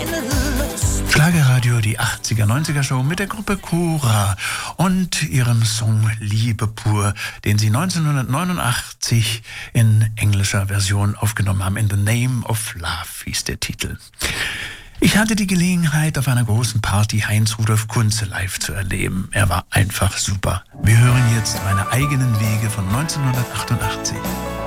Schlagerradio, die 80er, 90er Show mit der Gruppe Cora und ihrem Song Liebe pur, den sie 1989 in englischer Version aufgenommen haben. In the Name of Love hieß der Titel. Ich hatte die Gelegenheit, auf einer großen Party Heinz-Rudolf Kunze live zu erleben. Er war einfach super. Wir hören jetzt meine eigenen Wege von 1988.